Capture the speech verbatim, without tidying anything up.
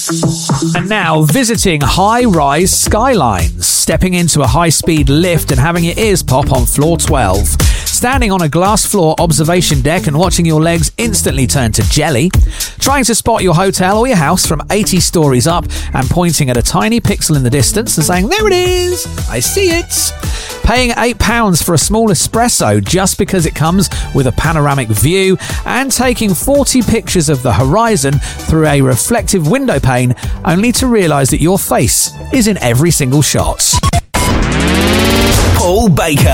And now, visiting high-rise skylines, stepping into a high-speed lift and having your ears pop on floor twelve. Standing on a glass floor observation deck and watching your legs instantly turn to jelly. Trying to spot your hotel or your house from eighty stories up and pointing at a tiny pixel in the distance and saying, "There it is, I see it." Paying eight pounds for a small espresso just because it comes with a panoramic view, and taking forty pictures of the horizon through a reflective window pane only to realise that your face is in every single shot. Paul Baker.